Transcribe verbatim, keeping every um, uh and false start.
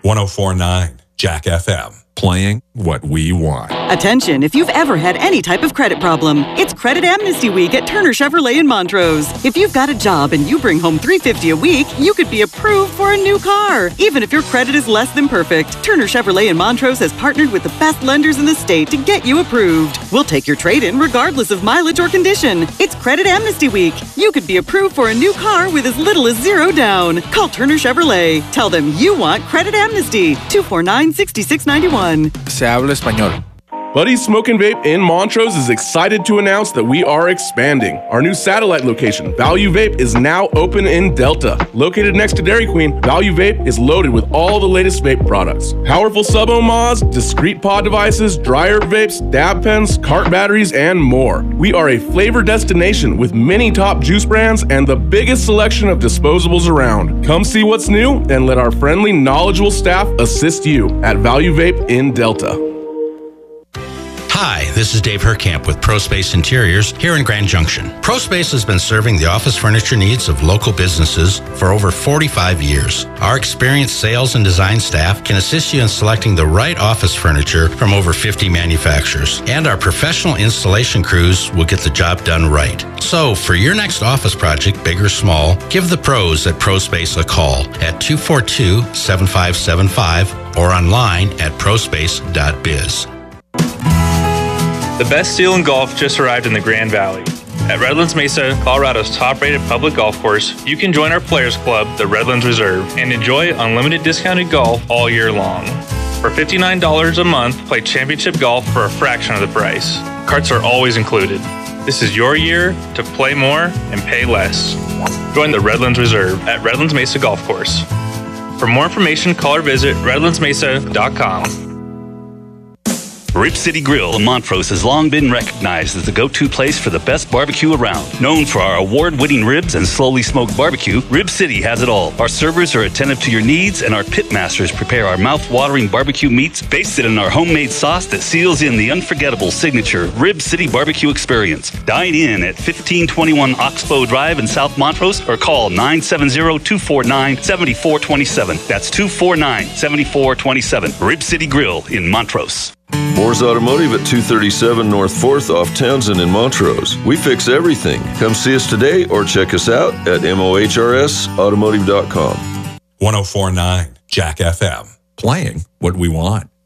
one oh four point nine Jack F M. Playing what we want. Attention, if you've ever had any type of credit problem, it's Credit Amnesty Week at Turner Chevrolet in Montrose. If you've got a job and you bring home three hundred fifty dollars a week, you could be approved for a new car, even if your credit is less than perfect. Turner Chevrolet in Montrose has partnered with the best lenders in the state to get you approved. We'll take your trade-in regardless of mileage or condition. It's Credit Amnesty Week. You could be approved for a new car with as little as zero down. Call Turner Chevrolet. Tell them you want Credit Amnesty. two four nine, six six nine one. Se habla español. Buddy's Smoke and Vape in Montrose is excited to announce that we are expanding. Our new satellite location, Value Vape, is now open in Delta. Located next to Dairy Queen, Value Vape is loaded with all the latest vape products. Powerful sub-ohm mods, discrete pod devices, dryer vapes, dab pens, cart batteries, and more. We are a flavor destination with many top juice brands and the biggest selection of disposables around. Come see what's new and let our friendly, knowledgeable staff assist you at Value Vape in Delta. Hi, this is Dave Herkamp with ProSpace Interiors here in Grand Junction. ProSpace has been serving the office furniture needs of local businesses for over forty-five years. Our experienced sales and design staff can assist you in selecting the right office furniture from over fifty manufacturers. And our professional installation crews will get the job done right. So, for your next office project, big or small, give the pros at ProSpace a call at two four two, seven five seven five or online at prospace dot biz. The best deal in golf just arrived in the Grand Valley. At Redlands Mesa, Colorado's top-rated public golf course, you can join our Players Club, the Redlands Reserve, and enjoy unlimited discounted golf all year long. For fifty-nine dollars a month, play championship golf for a fraction of the price. Carts are always included. This is your year to play more and pay less. Join the Redlands Reserve at Redlands Mesa Golf Course. For more information, call or visit redlands mesa dot com. Rib City Grill in Montrose has long been recognized as the go-to place for the best barbecue around. Known for our award-winning ribs and slowly smoked barbecue, Rib City has it all. Our servers are attentive to your needs, and our pit masters prepare our mouth-watering barbecue meats basted in our homemade sauce that seals in the unforgettable signature Rib City barbecue experience. Dine in at fifteen twenty-one Oxbow Drive in South Montrose or call nine seven zero, two four nine, seven four two seven. That's two four nine, seven four two seven. Rib City Grill in Montrose. Moore's Automotive at two thirty-seven North fourth off Townsend in Montrose. We fix everything. Come see us today or check us out at M O H R S automotive dot com. one oh four point nine Jack F M. Playing what we want.